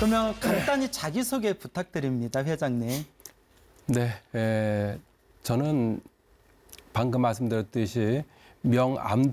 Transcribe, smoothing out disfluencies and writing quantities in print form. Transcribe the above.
그러면 간단히 자기소개 부탁드립니다, 회장님. 네, 저는 방금 말씀드렸듯이 명암